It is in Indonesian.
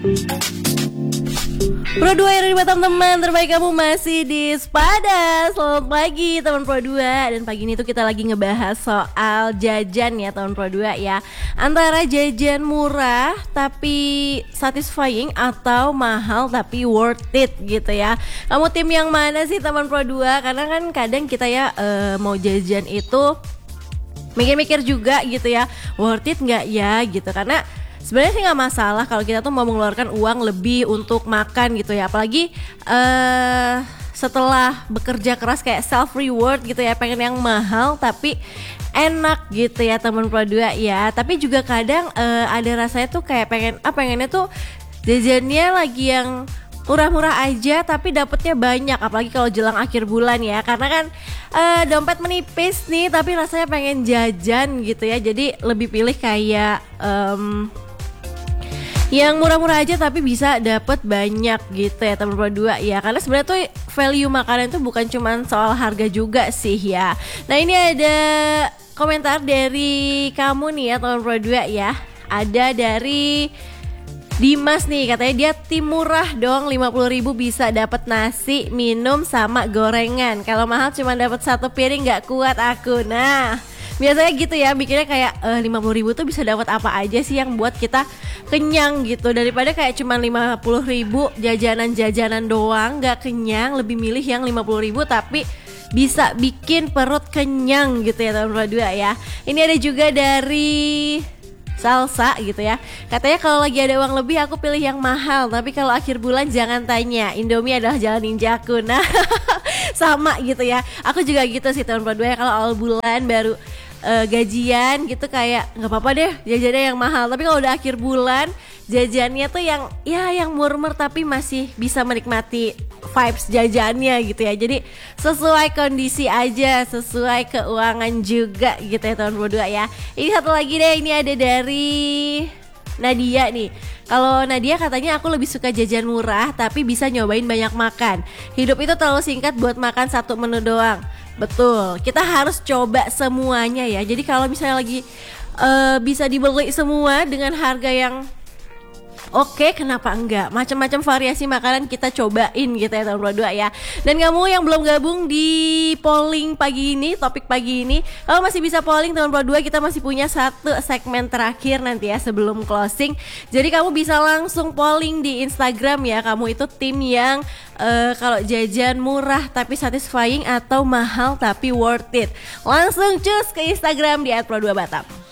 Pro 2 yang dari Batam teman terbaik, kamu masih di Spada. Selamat pagi teman Pro 2. Dan pagi ini tuh kita lagi ngebahas soal jajan ya teman Pro 2 ya. Antara jajan murah tapi satisfying atau mahal tapi worth it gitu ya. Kamu tim yang mana sih teman Pro 2? Karena kan kadang kita ya mau jajan itu mikir-mikir juga gitu ya, worth it nggak ya gitu. Karena sebenarnya sih nggak masalah kalau kita tuh mau mengeluarkan uang lebih untuk makan gitu ya, apalagi setelah bekerja keras kayak self reward gitu ya, pengen yang mahal tapi enak gitu ya teman Pro 2 ya. Tapi juga kadang ada rasanya tuh kayak pengennya tuh jajannya lagi yang murah-murah aja tapi dapetnya banyak, apalagi kalau jelang akhir bulan ya, karena kan dompet menipis nih tapi rasanya pengen jajan gitu ya. Jadi lebih pilih kayak yang murah-murah aja tapi bisa dapet banyak gitu ya teman Pro 2 ya. Karena sebenarnya tuh value makanan tuh bukan cuma soal harga juga sih ya. Nah ini ada komentar dari kamu nih ya teman Pro 2 ya. Ada dari Dimas nih, katanya dia tim murah dong, 50.000 bisa dapat nasi, minum sama gorengan. Kalau mahal cuma dapat satu piring, nggak kuat aku. Nah, biasanya gitu ya, mikirnya kayak 50.000 tuh bisa dapat apa aja sih yang buat kita kenyang gitu, daripada kayak cuma 50.000 jajanan-jajanan doang nggak kenyang. Lebih milih yang 50.000 tapi bisa bikin perut kenyang gitu ya teman-teman dua ya. Ini ada juga dari Salsa gitu ya, katanya kalau lagi ada uang lebih aku pilih yang mahal, tapi kalau akhir bulan jangan tanya, Indomie adalah jalan ninjaku. Nah sama gitu ya, aku juga gitu sih teman Pro 2 ya. Kalau awal bulan baru gajian gitu kayak nggak apa-apa deh jajannya yang mahal, tapi kalau udah akhir bulan jajannya tuh yang murmer tapi masih bisa menikmati vibes jajannya gitu ya. Jadi sesuai kondisi aja, sesuai keuangan juga gitu ya teman Pro 2 ya. Ini satu lagi deh, ini ada dari Nadia nih. Kalau Nadia katanya aku lebih suka jajan murah tapi bisa nyobain banyak makan. Hidup itu terlalu singkat buat makan satu menu doang. Betul, kita harus coba semuanya ya. Jadi kalau misalnya lagi bisa dibeli semua dengan harga yang oke, kenapa enggak? Macam-macam variasi makanan kita cobain gitu ya teman-teman 2 ya. Dan kamu yang belum gabung di polling pagi ini, topik pagi ini, kalau masih bisa polling teman-teman 2, kita masih punya satu segmen terakhir nanti ya sebelum closing. Jadi kamu bisa langsung polling di Instagram ya. Kamu itu tim yang kalau jajan murah tapi satisfying atau mahal tapi worth it. Langsung cus ke Instagram di @pro2batam.